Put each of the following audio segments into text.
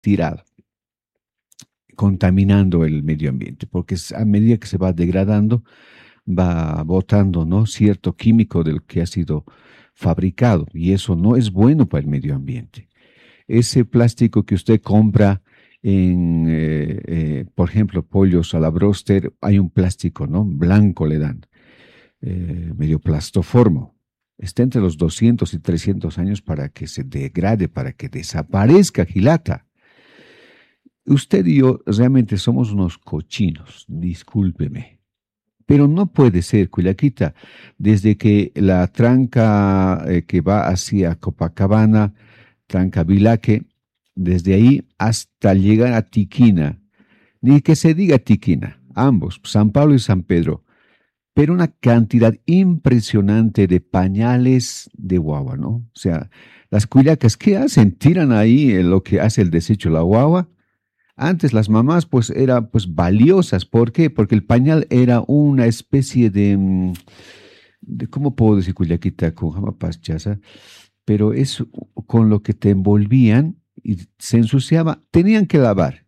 tirado, contaminando el medio ambiente, porque a medida que se va degradando, va botando, ¿no?, cierto químico del que ha sido fabricado, y eso no es bueno para el medio ambiente. Ese plástico que usted compra por ejemplo, pollos a la bróster, hay un plástico, ¿no?, blanco le dan, medio plastoformo. Está entre los 200 y 300 años para que se degrade, para que desaparezca, Gilata. Usted y yo realmente somos unos cochinos, discúlpeme. Pero no puede ser, Cuyaquita, desde que la tranca que va hacia Copacabana, tranca Vilaque, desde ahí hasta llegar a Tiquina, ni que se diga Tiquina, ambos, San Pablo y San Pedro, pero una cantidad impresionante de pañales de guagua, ¿no? O sea, las cuyacas, ¿qué hacen? Tiran ahí lo que hace el desecho la guagua. Antes las mamás pues eran pues valiosas. ¿Por qué? Porque el pañal era una especie de ¿cómo puedo decir cuyaquita con jamapaschasa? Pero es con lo que te envolvían y se ensuciaba. Tenían que lavar.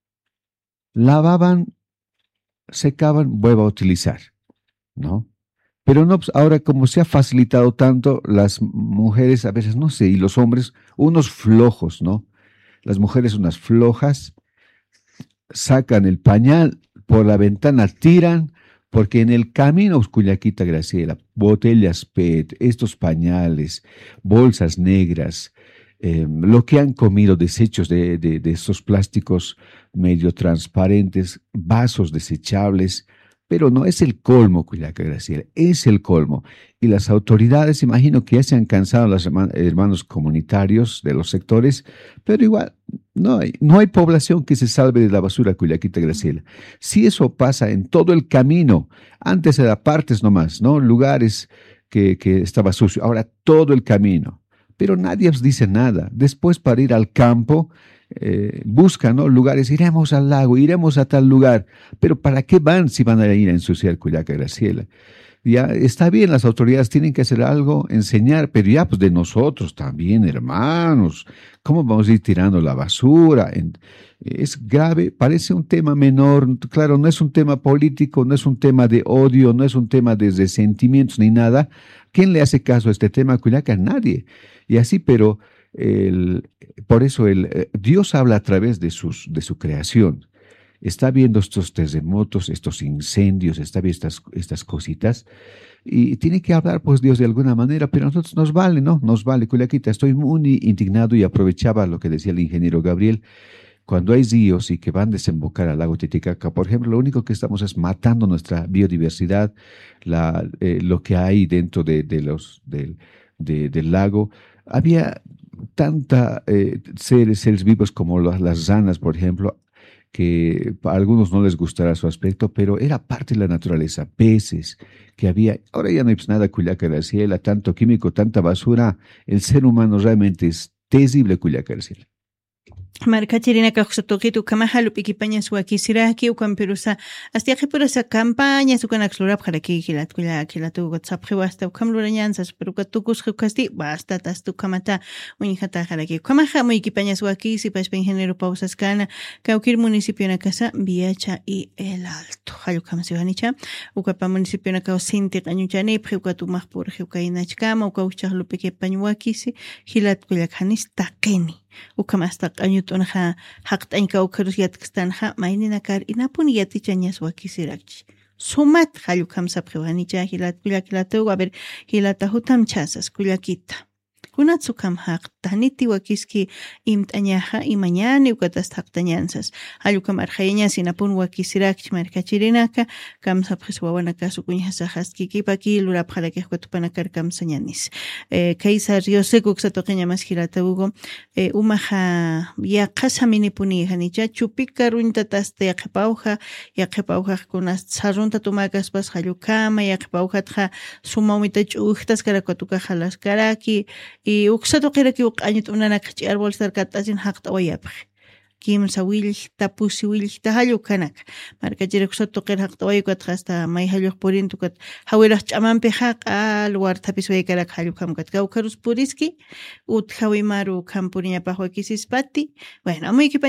Lavaban, secaban, vuelva a utilizar, ¿no? Pero no, pues ahora como se ha facilitado tanto, las mujeres a veces, no sé, y los hombres, unos flojos, ¿no? Las mujeres unas flojas, sacan el pañal por la ventana, tiran, porque en el camino, Cuyaquita Graciela, botellas PET, estos pañales, bolsas negras, lo que han comido, desechos de estos plásticos medio transparentes, vasos desechables, pero no es el colmo, Cuyaca Graciela, es el colmo. Y las autoridades, imagino que ya se han cansado los hermanos comunitarios de los sectores, pero igual no hay población que se salve de la basura, Cuyaquita Graciela. Si eso pasa en todo el camino, antes era partes nomás, ¿no? Lugares que estaba sucio, ahora todo el camino. Pero nadie os dice nada. Después para ir al campo, buscan, ¿no?, lugares, iremos al lago, iremos a tal lugar. Pero ¿para qué van si van a ir a ensuciar Cuyaca Graciela? Ya está bien, las autoridades tienen que hacer algo, enseñar, pero ya pues de nosotros también, hermanos, ¿cómo vamos a ir tirando la basura? Es grave, parece un tema menor, claro, no es un tema político, no es un tema de odio, no es un tema de resentimientos ni nada. ¿Quién le hace caso a este tema, Cuyaca? Nadie. Y así, pero por eso Dios habla a través de su creación. Está viendo estos terremotos, estos incendios, está viendo estas cositas y tiene que hablar pues Dios de alguna manera, pero a nosotros nos vale, ¿no? Nos vale, Culiaquita. Estoy muy indignado y aprovechaba lo que decía el ingeniero Gabriel. Cuando hay ríos y que van a desembocar al lago Titicaca, por ejemplo, lo único que estamos es matando nuestra biodiversidad, lo que hay dentro del lago. Había tanta seres vivos como las ranas, por ejemplo, que a algunos no les gustará su aspecto, pero era parte de la naturaleza, peces que había. Ahora ya no hay pues nada, Cuyaca de la Ciela, tanto químico, tanta basura. El ser humano realmente es terrible, Cuyaca de la Ciela. Marcachirina Cajusotoquitu Camajalu Piquipaña Suakisiraki, Ucamperusa, hasta que por esa campaña, su canaxlurap, Jaraki, Gilatquila, Gilatu, WhatsApp, hasta Ucamlurañanzas, Perucatucus, Jucasti, basta, Tastu Camata, Unijata, Jaraki, Camaja, Muiquipaña Suaki, si Paspa Ingeniero Pausas Cana, Cauquir Municipio en Casa, Viacha y El Alto, Hayukam Sivanicha, Ucapa Municipio en Acao Sinti, Cañuchani, Priucatu Mahpur, Jucainachkama, Ucauchahlu Piquipañuakisi, Gilatquila Canis, Takeni. Ukamasta añutunja haqt'anka ukarus yatkstanja maininakar inapuni yatichañas wakisirakchi. Sumat hayu kamsap qiwanicha hilatu a ver hilata hutam chasas kuyakita. Kunatsu kam haqtaniti wakiski imt'añaja y mañana ukatas haqtañansas. Hayu kam arjayañas inapun wakisirakchi markachirinaka kamsap qiswawanaka sukuñasa haskikipaki lurap halakejkutupanakar kamsañanis. Kaisa riosekuk satoqeña mas hilata ugo umaja yaqasa minipuni hanicha chupika runtatas yaqipauja kunas sarunta tumakas pas hayukama yaqipauja sumawmita ch'ujtas karakatuka halas karaki y uksatu qiraki uq'añit unanaka ch'arbol sarkatasin haqta wayapq kimsa willta pusi willta hallu kanaka markachiraq sotoqir haqtawayukat hasta may halluq purintukat hawiraq ch'amanpi haq'a luwartapis waykaraq hallu hamkat kawkarus puriski ut hawimaru kan puriñapaq wakisispati bueno amuykipa